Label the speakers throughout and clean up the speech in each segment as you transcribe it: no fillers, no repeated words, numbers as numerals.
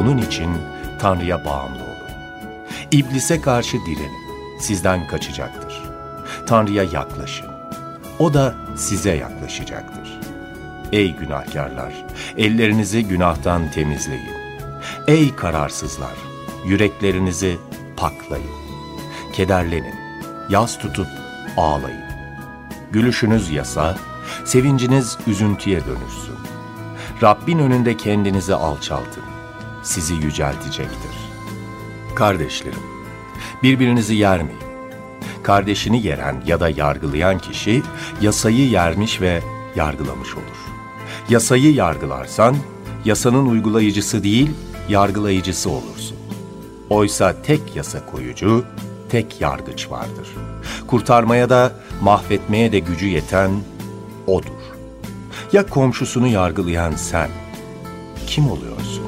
Speaker 1: Onun için Tanrı'ya bağımlı olun. İblise karşı direnin. Sizden kaçacaktır. Tanrı'ya yaklaşın. O da size yaklaşacaktır. Ey günahkarlar, ellerinizi günahtan temizleyin. Ey kararsızlar, yüreklerinizi paklayın. Kederlenin, yas tutup ağlayın. Gülüşünüz yasa, sevinciniz üzüntüye dönüşsün. Rabbin önünde kendinizi alçaltın. Sizi yüceltecektir. Kardeşlerim, birbirinizi yermeyin. Kardeşini yeren ya da yargılayan kişi yasayı yermiş ve yargılamış olur. Yasayı yargılarsan, yasanın uygulayıcısı değil, yargılayıcısı olursun. Oysa tek yasa koyucu, tek yargıç vardır. Kurtarmaya da, mahvetmeye de gücü yeten O'dur. Ya komşusunu yargılayan sen, kim oluyorsun?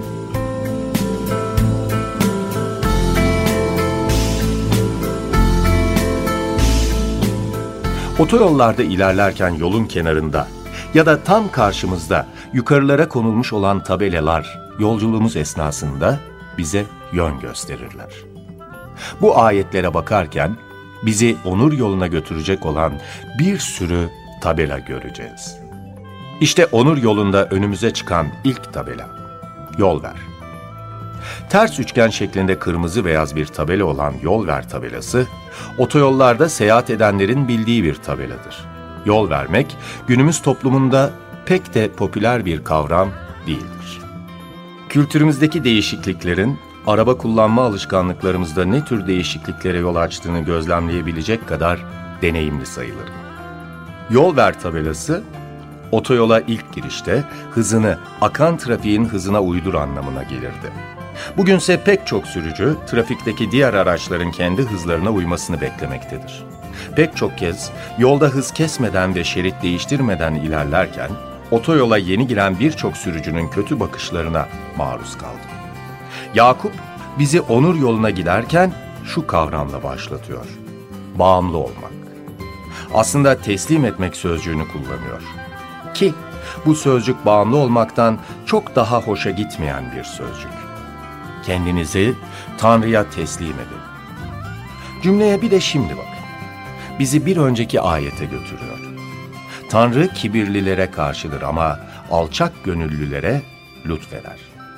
Speaker 1: Otoyollarda ilerlerken yolun kenarında ya da tam karşımızda yukarılara konulmuş olan tabelalar yolculuğumuz esnasında bize yön gösterirler. Bu ayetlere bakarken bizi onur yoluna götürecek olan bir sürü tabela göreceğiz. İşte onur yolunda önümüze çıkan ilk tabela, yol ver. Ters üçgen şeklinde kırmızı beyaz bir tabela olan yol ver tabelası, otoyollarda seyahat edenlerin bildiği bir tabeladır. Yol vermek, günümüz toplumunda pek de popüler bir kavram değildir. Kültürümüzdeki değişikliklerin, araba kullanma alışkanlıklarımızda ne tür değişikliklere yol açtığını gözlemleyebilecek kadar deneyimli sayılırım. Yol ver tabelası, otoyola ilk girişte hızını akan trafiğin hızına uydur anlamına gelirdi. Bugünse pek çok sürücü, trafikteki diğer araçların kendi hızlarına uymasını beklemektedir. Pek çok kez yolda hız kesmeden ve şerit değiştirmeden ilerlerken, otoyola yeni giren birçok sürücünün kötü bakışlarına maruz kaldı. Yakup, bizi onur yoluna giderken şu kavramla başlatıyor: bağımlı olmak. Aslında teslim etmek sözcüğünü kullanıyor. Ki bu sözcük bağımlı olmaktan çok daha hoşa gitmeyen bir sözcük. Kendinizi Tanrı'ya teslim edin. Cümleye bir de şimdi bakın. Bizi bir önceki ayete götürüyor. Tanrı kibirlilere karşıdır ama alçak gönüllülere lütfeder.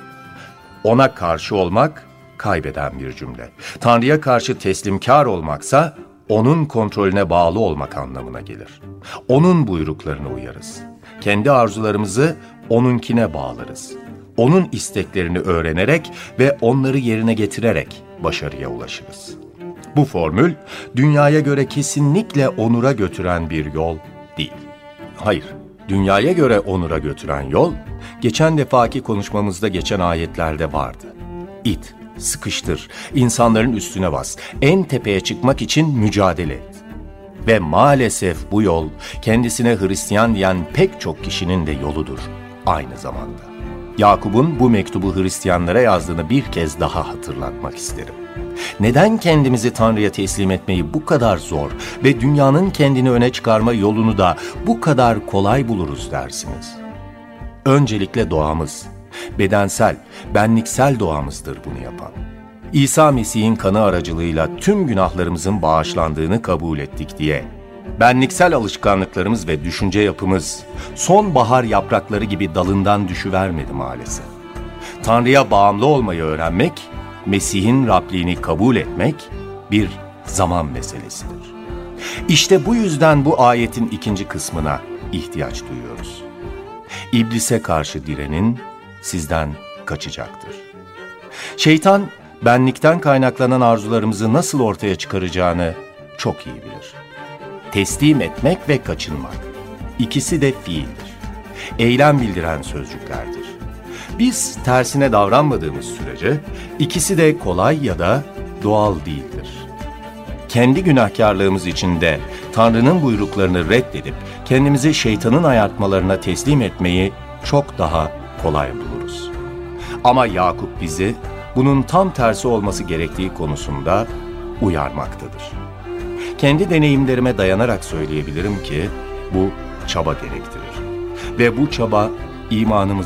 Speaker 1: Ona karşı olmak kaybeden bir cümle. Tanrı'ya karşı teslimkar olmaksa onun kontrolüne bağlı olmak anlamına gelir. Onun buyruklarına uyarız. Kendi arzularımızı onunkine bağlarız. Onun isteklerini öğrenerek ve onları yerine getirerek başarıya ulaşırız. Bu formül, dünyaya göre kesinlikle onura götüren bir yol değil. Hayır, dünyaya göre onura götüren yol, geçen defaki konuşmamızda geçen ayetlerde vardı. İt, sıkıştır, insanların üstüne bas, en tepeye çıkmak için mücadele et. Ve maalesef bu yol, kendisine Hristiyan diyen pek çok kişinin de yoludur aynı zamanda. Yakup'un bu mektubu Hristiyanlara yazdığını bir kez daha hatırlatmak isterim. Neden kendimizi Tanrı'ya teslim etmeyi bu kadar zor ve dünyanın kendini öne çıkarma yolunu da bu kadar kolay buluruz dersiniz? Öncelikle doğamız, bedensel, benliksel doğamızdır bunu yapan. İsa Mesih'in kanı aracılığıyla tüm günahlarımızın bağışlandığını kabul ettik diye, benliksel alışkanlıklarımız ve düşünce yapımız sonbahar yaprakları gibi dalından düşüvermedi maalesef. Tanrı'ya bağımlı olmayı öğrenmek, Mesih'in Rabliğini kabul etmek bir zaman meselesidir. İşte bu yüzden bu ayetin ikinci kısmına ihtiyaç duyuyoruz. İblise karşı direnin, sizden kaçacaktır. Şeytan, benlikten kaynaklanan arzularımızı nasıl ortaya çıkaracağını çok iyi bilir. Teslim etmek ve kaçınmak, İkisi de fiildir. Eylem bildiren sözcüklerdir. Biz tersine davranmadığımız sürece ikisi de kolay ya da doğal değildir. Kendi günahkarlığımız içinde Tanrı'nın buyruklarını reddedip kendimizi şeytanın ayartmalarına teslim etmeyi çok daha kolay buluruz. Ama Yakup bizi bunun tam tersi olması gerektiği konusunda uyarmaktadır. Kendi deneyimlerime dayanarak söyleyebilirim ki bu çaba gerektirir. Ve bu çaba imanımızı